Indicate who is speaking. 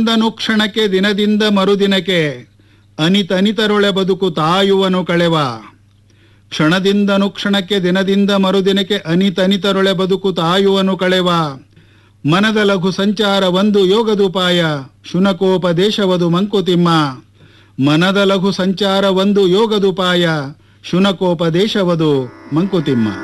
Speaker 1: ಕ್ಷಣಕ್ಕೆ ದಿನದಿಂದ ಮರುದಿನಕ್ಕೆ ಅನಿತನಿತರೊಳೆ ಬದುಕು ತಾಯುವನು ಕಳೆವ. ಕ್ಷಣದಿಂದನುಕ್ಷಣಕ್ಕೆ ದಿನದಿಂದ ಮರುದಿನಕ್ಕೆ ಅನಿತನಿತರೊಳೆ ಬದುಕು ತಾಯುವನು ಕಳೆವ. ಮನದ ಲಘು ಸಂಚಾರ ಒಂದು ಯೋಗದುಪಾಯ, ಶುನಕೋಪದೇಶವದು ಮಂಕುತಿಮ್ಮ. ಮನದ ಲಘು ಸಂಚಾರ ಒಂದು ಯೋಗದುಪಾಯ, ಶುನಕೋಪದೇಶವದು ಮಂಕುತಿಮ್ಮ.